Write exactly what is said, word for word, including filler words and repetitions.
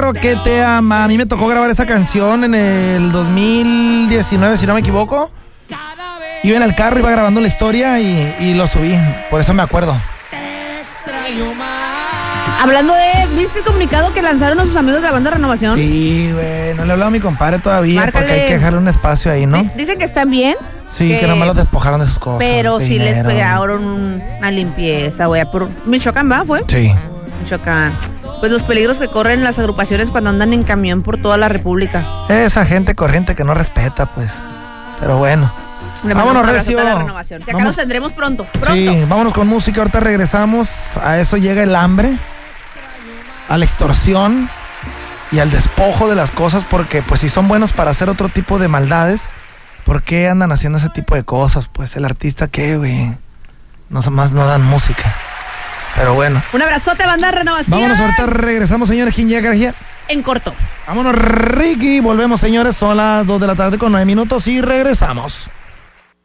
perro que te ama. A mí me tocó grabar esa canción en el dos mil diecinueve, si no me equivoco. Iba en el carro, iba grabando la historia y, y lo subí. Por eso me acuerdo. Hablando de, ¿viste el comunicado que lanzaron a sus amigos de la banda Renovación? Sí, güey, no le he hablado a mi compadre todavía. Márcale. Porque hay que dejarle un espacio ahí, ¿no? D- dicen que están bien. Sí, que, que nomás los despojaron de sus cosas. Pero sí dinero. les pegaron una limpieza, güey. Por Michoacán, ¿va? ¿Fue? Sí. Michoacán. Pues los peligros que corren las agrupaciones cuando andan en camión por toda la república. Esa gente corriente que no respeta, pues. Pero bueno. Vámonos, Recio. Que acá vamos. Nos tendremos pronto, pronto. Sí, vámonos con música. Ahorita regresamos. A eso llega el hambre, a la extorsión y al despojo de las cosas, porque pues si son buenos para hacer otro tipo de maldades, ¿por qué andan haciendo ese tipo de cosas? Pues el artista, ¿qué, güey? No más no dan música. Pero bueno. Un abrazote, banda Renovación. Vámonos, ahorita regresamos, señores. ¿Quién llega aquí? En corto. Vámonos, Ricky. Volvemos, señores. Son las dos de la tarde con nueve minutos y regresamos.